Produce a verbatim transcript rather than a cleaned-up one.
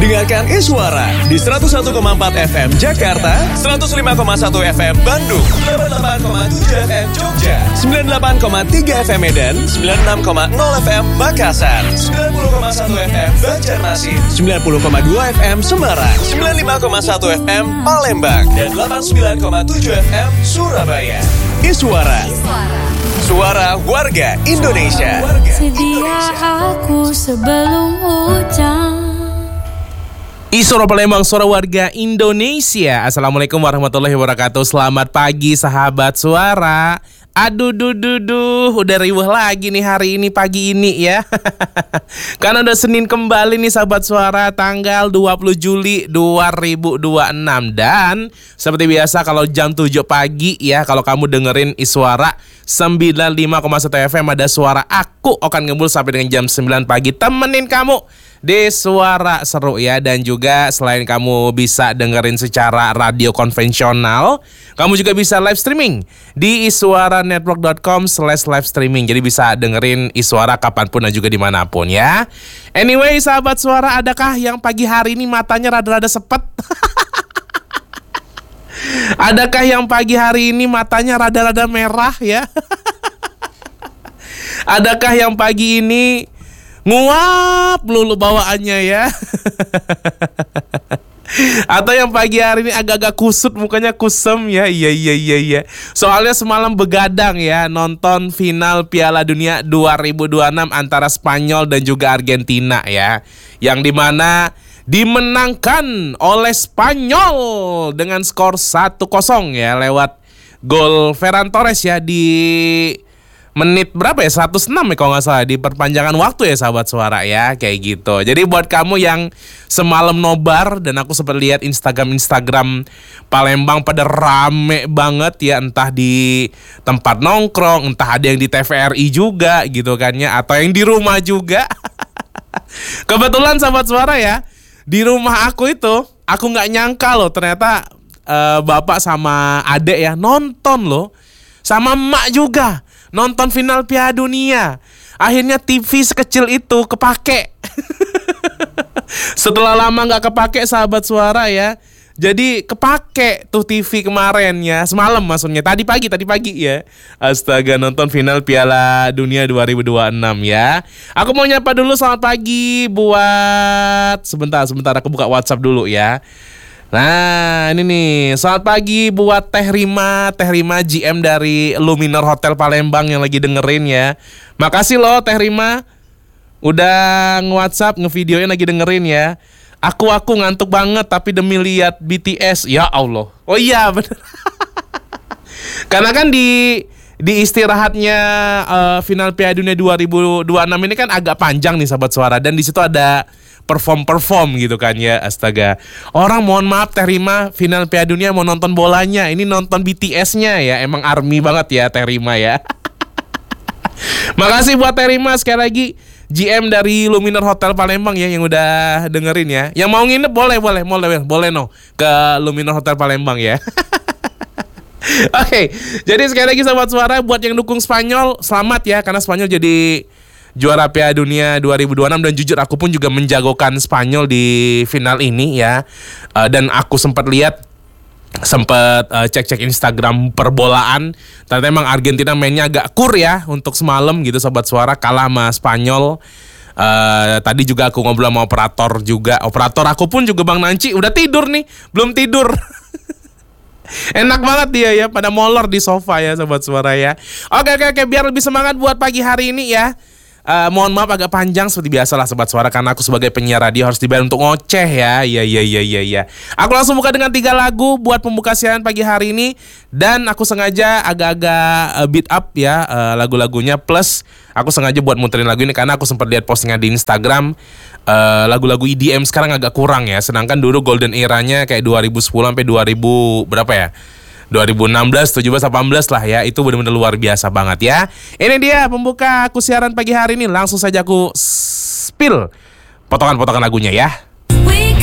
Dengarkan Iswara di seratus satu koma empat F M Jakarta, seratus lima koma satu F M Bandung, delapan puluh delapan koma tujuh F M Jogja, sembilan puluh delapan koma tiga F M Medan, sembilan puluh enam koma nol F M Makassar, sembilan puluh koma satu F M Banjarmasin, sembilan puluh koma dua F M Semarang, sembilan puluh lima koma satu F M Palembang, dan delapan puluh sembilan koma tujuh F M Surabaya. Iswara, suara warga Indonesia. Sedia aku sebelum hujan. Iswara Palembang, suara warga Indonesia. Assalamualaikum warahmatullahi wabarakatuh. Selamat pagi sahabat suara. Aduh, duh, duh, duh, udah riuh lagi nih hari ini, pagi ini ya. Karena udah Senin kembali nih sahabat suara, tanggal dua puluh Juli dua ribu dua puluh enam. Dan seperti biasa kalau jam tujuh pagi ya, kalau kamu dengerin Iswara sembilan puluh lima koma satu F M, ada suara aku Okan Gembul sampai dengan jam sembilan pagi, temenin kamu di Suara Seru ya. Dan juga selain kamu bisa dengerin secara radio konvensional, kamu juga bisa live streaming di iswaranetwork dot com slash live streaming. Jadi bisa dengerin Iswara kapanpun dan juga dimanapun ya. Anyway sahabat suara, adakah yang pagi hari ini matanya rada-rada sepet? Adakah yang pagi hari ini matanya rada-rada merah ya? Adakah yang pagi ini nguap lulu bawaannya ya? Atau yang pagi hari ini agak-agak kusut, mukanya kusem ya? Iya iya iya iya. Soalnya semalam begadang ya nonton final Piala Dunia dua ribu dua puluh enam antara Spanyol dan juga Argentina ya. Yang dimana dimenangkan oleh Spanyol dengan skor satu kosong ya, lewat gol Ferran Torres ya di menit berapa ya, seratus enam ya kalau nggak salah, di perpanjangan waktu ya sahabat suara ya, kayak gitu. Jadi buat kamu yang semalam nobar, dan aku sempat lihat Instagram-Instagram Palembang pada rame banget ya, entah di tempat nongkrong, entah ada yang di T V R I juga gitu kan ya, atau yang di rumah juga. Kebetulan sahabat suara ya, di rumah aku itu, aku nggak nyangka loh ternyata uh, bapak sama adek ya nonton loh, sama emak juga nonton final Piala Dunia. Akhirnya T V sekecil itu kepake. Setelah lama gak kepake sahabat suara ya, jadi kepake tuh T V kemarin ya, semalam maksudnya, tadi pagi, tadi pagi ya. Astaga, nonton final Piala Dunia dua ribu dua puluh enam ya. Aku mau nyapa dulu, selamat pagi buat, sebentar, sebentar aku buka WhatsApp dulu ya. Nah ini nih, selamat pagi buat Teh Rima, Teh Rima G M dari Luminor Hotel Palembang yang lagi dengerin ya. Makasih loh Teh Rima, udah nge-WhatsApp, nge-videoin lagi dengerin ya. Aku aku ngantuk banget tapi demi lihat B T S, ya Allah. Oh iya bener. Karena kan di di istirahatnya uh, final Piala Dunia dua ribu dua puluh enam ini kan agak panjang nih sahabat suara, dan di situ ada perform-perform gitu kan ya. Astaga, orang mohon maaf Teh Rima, final Piala Dunia mau nonton bolanya, ini nonton B T S-nya ya. Emang army banget ya Teh Rima ya. Makasih buat Teh Rima sekali lagi, G M dari Luminor Hotel Palembang ya, yang udah dengerin ya. Yang mau nginep boleh, boleh, boleh, boleh no ke Luminor Hotel Palembang ya. Oke, okay, jadi sekali lagi sahabat suara, buat yang dukung Spanyol, selamat ya, karena Spanyol jadi juara Piala Dunia dua ribu dua puluh enam. Dan jujur aku pun juga menjagokan Spanyol di final ini ya. uh, Dan aku sempat lihat, sempat uh, cek-cek Instagram perbolaan, ternyata emang Argentina mainnya agak kur ya untuk semalam gitu sahabat suara, kalah sama Spanyol. uh, Tadi juga aku ngobrol sama operator juga. Operator aku pun juga Bang Nanci udah tidur nih, belum tidur. Enak banget dia ya, pada molor di sofa ya sahabat suara ya. Oke oke oke, biar lebih semangat buat pagi hari ini ya. Uh, mohon maaf agak panjang seperti biasa lah sobat suara, karena aku sebagai penyiar radio harus dibayar untuk ngoceh ya. Iya iya iya iya ya. Aku langsung buka dengan tiga lagu buat pembuka siaran pagi hari ini, dan aku sengaja agak-agak uh, beat up ya uh, lagu-lagunya, plus aku sengaja buat muterin lagu ini karena aku sempat lihat postingan di Instagram, uh, lagu-lagu E D M sekarang agak kurang ya. Sedangkan dulu golden era-nya kayak dua ribu sepuluh sampai dua ribu berapa ya? dua ribu enam belas, tujuh belas, delapan belas lah ya. Itu benar-benar luar biasa banget ya. Ini dia pembuka aku siaran pagi hari ini. Langsung saja aku spill potongan-potongan lagunya ya.